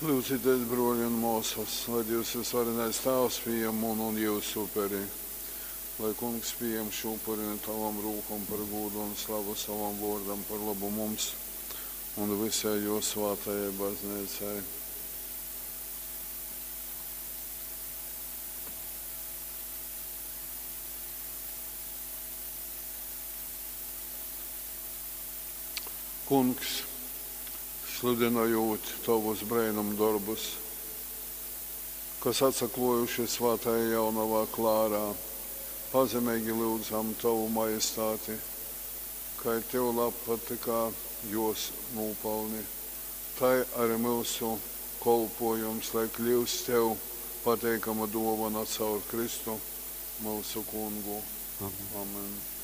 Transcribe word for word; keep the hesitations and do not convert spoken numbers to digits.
Klausieties, broļi un mūsas, lai Dievs visvarenais tēvs pieņem un, un jūsu upuri. Lai kungs pieņem šo upuri un tavam rūkam par godu un slavu savam vārdam par labu mums un visai jūsu svētajai baznīcai. Kungs, sludinājot tavus brēnum darbus, kas atsaklojuši svētajā jaunavā klārā, pazemīgi lūdzam tavu majestāti, kai tev labpatikā jūs nūpelni. Tai arī mūsu kolpojums, lai kļūst tev pateikama dāvana caur Kristu, mūsu kungu. Amen. Amen.